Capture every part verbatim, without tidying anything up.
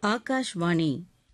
ஆகாஷ்வாணி.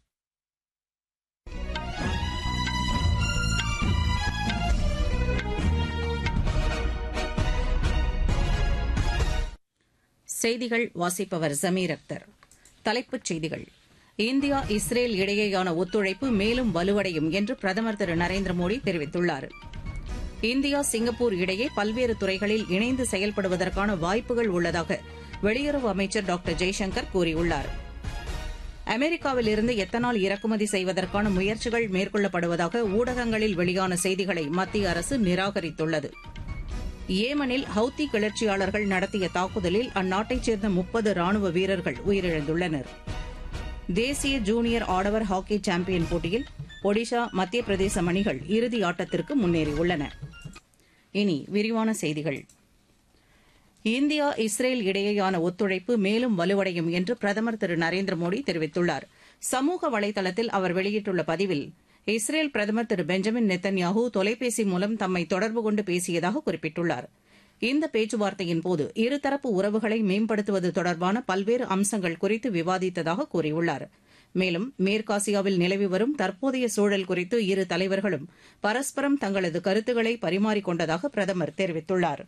செய்திகள் வாசிப்பவர் ஜமீர் அக்தர். தலைப்புச் செய்திகள். இந்தியா இஸ்ரேல் இடையேயான ஒத்துழைப்பு மேலும் வலுவடையும் என்று பிரதமர் திரு நரேந்திர மோடி தெரிவித்துள்ளார். இந்தியா சிங்கப்பூர் இடையே பல்வேறு துறைகளில் இணைந்து செயல்படுவதற்கான வாய்ப்புகள் உள்ளதாக வெளியுறவு அமைச்சர் டாக்டர் ஜெய்சங்கர் கூறியுள்ளார். அமெரிக்காவிலிருந்து எத்தனால் இறக்குமதி செய்வதற்கான முயற்சிகள் மேற்கொள்ளப்படுவதாக ஊடகங்களில் வெளியான செய்திகளை மத்திய அரசு நிராகரித்துள்ளது. ஏமனில் ஹவுத்தி கிளர்ச்சியாளர்கள் நடத்திய தாக்குதலில் அந்நாட்டைச் சேர்ந்த முப்பது ராணுவ வீரர்கள் உயிரிழந்துள்ளனர். தேசிய ஜூனியர் ஆடவர் ஹாக்கி சாம்பியன் போட்டியில் ஒடிஷா, மத்திய பிரதேசம் அணிகள் இறுதி ஆட்டத்திற்கு முன்னேறியுள்ளன. இனி விரிவான செய்திகள். இந்தியா இஸ்ரேல் இடையேயான ஒத்துழைப்பு மேலும் வலுவடையும் என்று பிரதமர் திரு நரேந்திர மோடி தெரிவித்துள்ளார். சமூக வலைதளத்தில் அவர் வெளியிட்டுள்ள பதிவில், இஸ்ரேல் பிரதமர் திரு பெஞ்சமின் நெத்தன்யாஹூ தொலைபேசி மூலம் தம்மை தொடர்பு கொண்டு பேசியதாக குறிப்பிட்டுள்ளார். இந்த பேச்சுவார்த்தையின்போது இருதரப்பு உறவுகளை மேம்படுத்துவது தொடர்பான பல்வேறு அம்சங்கள் குறித்து விவாதித்ததாக கூறியுள்ளார். மேலும் மேற்காசியாவில் நிலவி வரும் தற்போதைய சூழல் குறித்து இரு தலைவர்களும் பரஸ்பரம் தங்களது கருத்துக்களை பரிமாறிக் கொண்டதாக பிரதமர் தெரிவித்துள்ளார்.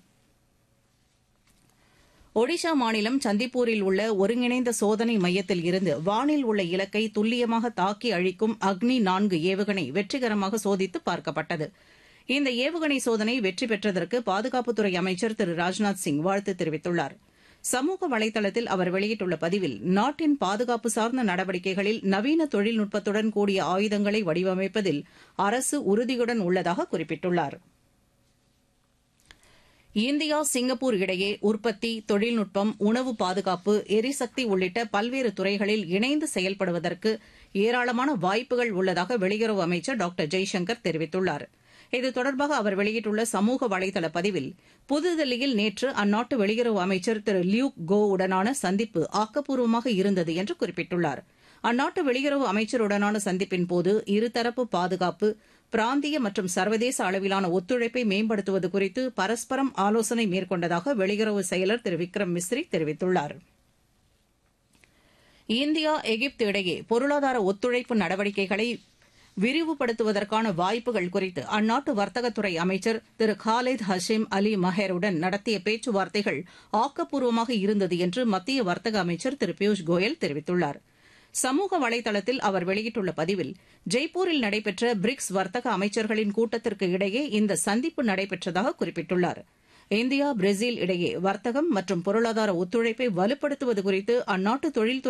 ஒடிஷா மாநிலம் சந்திப்பூரில் உள்ள ஒருங்கிணைந்த சோதனை மையத்தில் இருந்து வானில் உள்ள இலக்கை துல்லியமாக தாக்கி அழிக்கும் அக்னி நான்கு ஏவுகணை வெற்றிகரமாக சோதித்து பார்க்கப்பட்டது. இந்த ஏவுகணை சோதனை வெற்றி பெற்றதற்கு பாதுகாப்புத்துறை அமைச்சர் திரு ராஜ்நாத் சிங் வாழ்த்து தெரிவித்துள்ளார். சமூக வலைதளத்தில் அவர் வெளியிட்டுள்ள பதிவில், நாட்டின் பாதுகாப்பு சார்ந்த நடவடிக்கைகளில் நவீன தொழில்நுட்பத்துடன் கூடிய ஆயுதங்களை வடிவமைப்பதில் அரசு உறுதியுடன் உள்ளதாக குறிப்பிட்டுள்ளார். இந்தியா சிங்கப்பூர் இடையே உற்பத்தி, தொழில்நுட்பம், உணவு பாதுகாப்பு, எரிசக்தி உள்ளிட்ட பல்வேறு துறைகளில் இணைந்து செயல்படுவதற்கு ஏராளமான வாய்ப்புகள் உள்ளதாக வெளியுறவு அமைச்சர் டாக்டர் ஜெய்சங்கர் தெரிவித்துள்ளார். இது தொடர்பாக அவர் வெளியிட்டுள்ள சமூக வலைதள பதிவில், புதுதில்லியில் நேற்று அந்நாட்டு வெளியுறவு அமைச்சர் திரு லியூக் கோ உடனான சந்திப்பு ஆக்கப்பூர்வமாக இருந்தது என்று குறிப்பிட்டுள்ளார். அந்நாட்டு வெளியுறவு அமைச்சருடனான சந்திப்பின்போது இருதரப்பு பாதுகாப்பு, பிராந்திய மற்றும் சர்வதேச அளவிலான ஒத்துழைப்பை மேம்படுத்துவது குறித்து பரஸ்பரம் ஆலோசனை மேற்கொண்டதாக வெளியுறவு செயலர் திரு விக்ரம் மிஸ்ரி தெரிவித்துள்ளார். இந்தியா எகிப்து இடையே பொருளாதார ஒத்துழைப்பு நடவடிக்கைகளை விரிவுபடுத்துவதற்கான வாய்ப்புகள் குறித்து அந்நாட்டு வர்த்தகத்துறை அமைச்சர் திரு காலித் ஹஷீம் அலி மஹேருடன் நடத்திய பேச்சுவார்த்தைகள் ஆக்கப்பூர்வமாக இருந்தது என்று மத்திய வர்த்தக அமைச்சர் திரு பியூஷ் கோயல் தெரிவித்துள்ளார். சமூக வலைதளத்தில் அவர் வெளியிட்டுள்ள பதிவில், ஜெய்ப்பூரில் நடைபெற்ற பிரிக்ஸ் வர்த்தக அமைச்சர்களின் கூட்டத்திற்கு இடையே இந்த சந்திப்பு நடைபெற்றதாக குறிப்பிட்டுள்ளார். இந்தியா, பிரேசில் இடையே வர்த்தகம் மற்றும் பொருளாதார ஒத்துழைப்பை வலுப்படுத்துவது குறித்து அந்நாட்டு தொழில்துறை